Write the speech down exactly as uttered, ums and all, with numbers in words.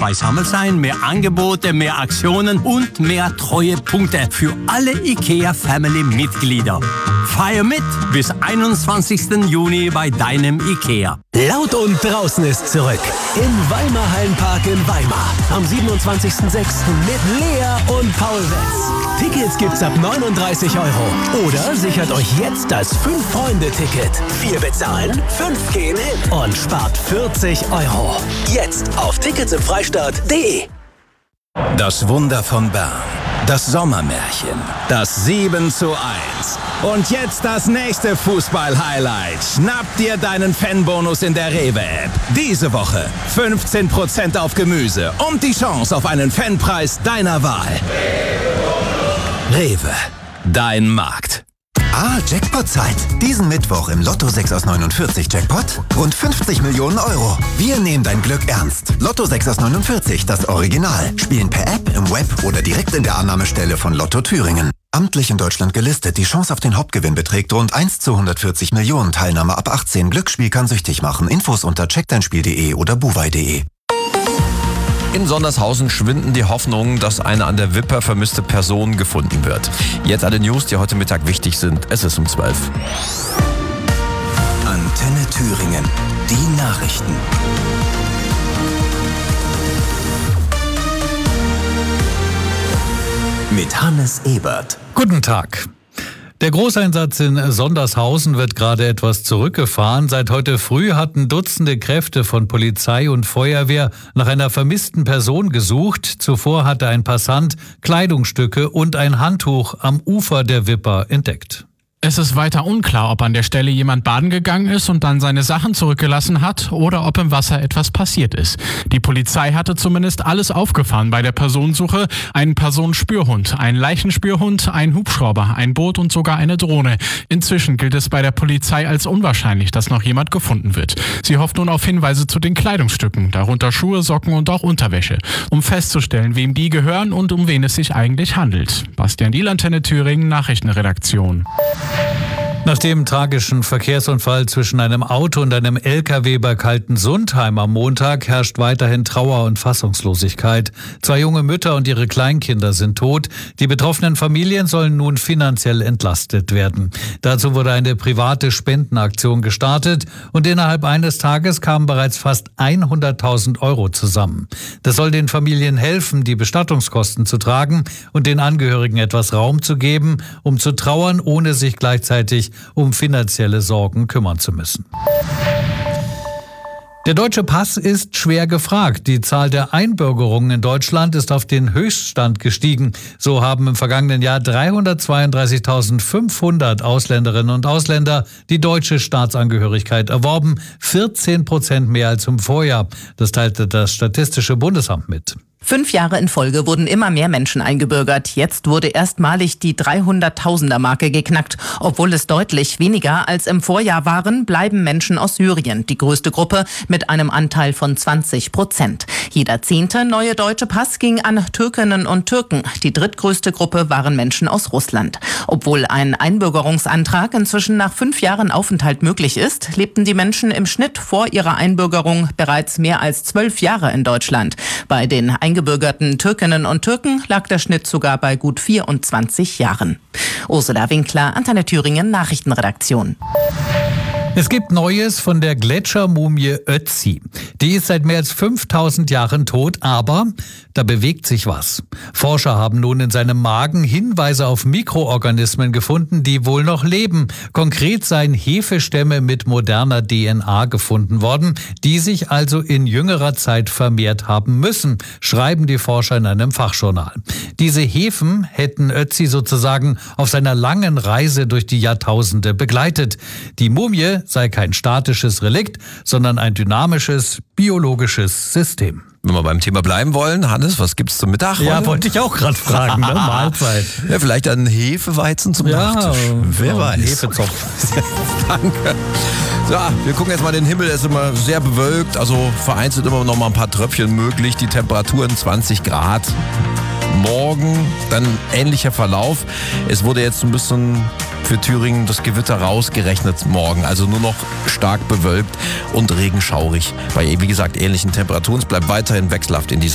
Zwei Sammelsein, mehr Angebote, mehr Aktionen und mehr Treuepunkte für alle IKEA-Family-Mitglieder. Feier mit bis einundzwanzigsten Juni bei deinem IKEA. Laut und draußen ist zurück. Im Weimar Hallenpark in Weimar. Am siebenundzwanzigsten sechsten mit Lea und Paul Wetz. Tickets gibt's ab neununddreißig Euro. Oder sichert euch jetzt das Fünf-Freunde-Ticket. Vier bezahlen, fünf gehen hin und spart vierzig Euro. Jetzt auf tickets im freistaat punkt de. Das Wunder von Bern. Das Sommermärchen. Das sieben zu eins. Und jetzt das nächste Fußball-Highlight. Schnapp dir deinen Fanbonus in der Rewe-App. Diese Woche fünfzehn Prozent auf Gemüse und die Chance auf einen Fanpreis deiner Wahl. Rewe. Dein Markt. Ah, Jackpot-Zeit. Diesen Mittwoch im Lotto sechs aus neunundvierzig Jackpot rund fünfzig Millionen Euro. Wir nehmen dein Glück ernst. Lotto sechs aus neunundvierzig, das Original. Spielen per App, im Web oder direkt in der Annahmestelle von Lotto Thüringen. Amtlich in Deutschland gelistet. Die Chance auf den Hauptgewinn beträgt rund eins zu hundertvierzig Millionen. Teilnahme ab achtzehn. Glücksspiel kann süchtig machen. Infos unter check dein spiel punkt de oder buwei punkt de. In Sondershausen schwinden die Hoffnungen, dass eine an der Wipper vermisste Person gefunden wird. Jetzt alle News, die heute Mittag wichtig sind. Es ist um zwölf. Antenne Thüringen. Die Nachrichten. Mit Hannes Ebert. Guten Tag. Der Großeinsatz in Sondershausen wird gerade etwas zurückgefahren. Seit heute früh hatten Dutzende Kräfte von Polizei und Feuerwehr nach einer vermissten Person gesucht. Zuvor hatte ein Passant Kleidungsstücke und ein Handtuch am Ufer der Wipper entdeckt. Es ist weiter unklar, ob an der Stelle jemand baden gegangen ist und dann seine Sachen zurückgelassen hat oder ob im Wasser etwas passiert ist. Die Polizei hatte zumindest alles aufgefahren bei der Personensuche. Einen Personenspürhund, einen Leichenspürhund, ein Hubschrauber, ein Boot und sogar eine Drohne. Inzwischen gilt es bei der Polizei als unwahrscheinlich, dass noch jemand gefunden wird. Sie hofft nun auf Hinweise zu den Kleidungsstücken, darunter Schuhe, Socken und auch Unterwäsche, um festzustellen, wem die gehören und um wen es sich eigentlich handelt. Bastian Diel, Antenne Thüringen, Nachrichtenredaktion. Nach dem tragischen Verkehrsunfall zwischen einem Auto und einem L K W bei Kaltensundheim am Montag herrscht weiterhin Trauer und Fassungslosigkeit. Zwei junge Mütter und ihre Kleinkinder sind tot. Die betroffenen Familien sollen nun finanziell entlastet werden. Dazu wurde eine private Spendenaktion gestartet und innerhalb eines Tages kamen bereits fast hunderttausend Euro zusammen. Das soll den Familien helfen, die Bestattungskosten zu tragen und den Angehörigen etwas Raum zu geben, um zu trauern, ohne sich gleichzeitig um finanzielle Sorgen kümmern zu müssen. Der deutsche Pass ist schwer gefragt. Die Zahl der Einbürgerungen in Deutschland ist auf den Höchststand gestiegen. So haben im vergangenen Jahr dreihundertzweiunddreißigtausendfünfhundert Ausländerinnen und Ausländer die deutsche Staatsangehörigkeit erworben. vierzehn Prozent mehr als im Vorjahr. Das teilte das Statistische Bundesamt mit. Fünf Jahre in Folge wurden immer mehr Menschen eingebürgert. Jetzt wurde erstmalig die dreihunderttausender-Marke geknackt. Obwohl es deutlich weniger als im Vorjahr waren, bleiben Menschen aus Syrien die größte Gruppe mit einem Anteil von zwanzig Prozent. Jeder zehnte neue deutsche Pass ging an Türkinnen und Türken. Die drittgrößte Gruppe waren Menschen aus Russland. Obwohl ein Einbürgerungsantrag inzwischen nach fünf Jahren Aufenthalt möglich ist, lebten die Menschen im Schnitt vor ihrer Einbürgerung bereits mehr als zwölf Jahre in Deutschland. Bei den eingebürgerten Türkinnen und Türken lag der Schnitt sogar bei gut vierundzwanzig Jahren. Ursula Winkler, Antenne Thüringen, Nachrichtenredaktion. Es gibt Neues von der Gletschermumie Ötzi. Die ist seit mehr als fünftausend Jahren tot, aber da bewegt sich was. Forscher haben nun in seinem Magen Hinweise auf Mikroorganismen gefunden, die wohl noch leben. Konkret seien Hefestämme mit moderner D N A gefunden worden, die sich also in jüngerer Zeit vermehrt haben müssen, schreiben die Forscher in einem Fachjournal. Diese Hefen hätten Ötzi sozusagen auf seiner langen Reise durch die Jahrtausende begleitet. Die Mumie sei kein statisches Relikt, sondern ein dynamisches, biologisches System. Wenn wir beim Thema bleiben wollen, Hannes, was gibt's zum Mittag? Ja, heute? wollte ich auch gerade fragen, ne? Mahlzeit. Ja, vielleicht ein Hefeweizen zum ja, Nachtisch. Wer oh, weiß. Hefezopf. Danke. So, wir gucken jetzt mal den Himmel, er ist immer sehr bewölkt, also vereinzelt immer noch mal ein paar Tröpfchen möglich, die Temperaturen zwanzig Grad. Morgen dann ähnlicher Verlauf. Es wurde jetzt ein bisschen für Thüringen das Gewitter rausgerechnet morgen. Also nur noch stark bewölkt und regenschaurig. Bei, wie gesagt, ähnlichen Temperaturen. Es bleibt weiterhin wechselhaft in dieser